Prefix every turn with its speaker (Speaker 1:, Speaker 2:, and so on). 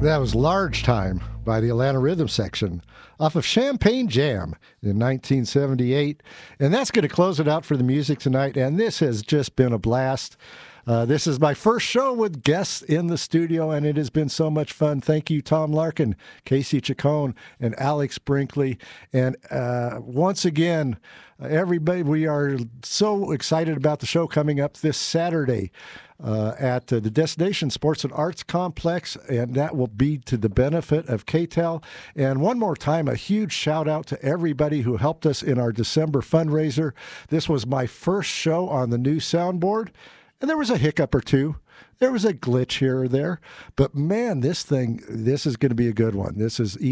Speaker 1: That was Large Time by the Atlanta Rhythm Section off of Champagne Jam in 1978. And that's going to close it out for the music tonight. And this has just been a blast. This is my first show with guests in the studio, and it has been so much fun. Thank you, Tom Larkin, Casey Chacon, and Alex Brinkley. And once again, everybody, we are so excited about the show coming up this Saturday at the Destination Sports and Arts Complex, and that will be to the benefit of KTEL. And one more time, a huge shout out to everybody who helped us in our December fundraiser. This was my first show on the new soundboard, and there was a hiccup or two. There was a glitch here or there. But man, this is going to be a good one. This is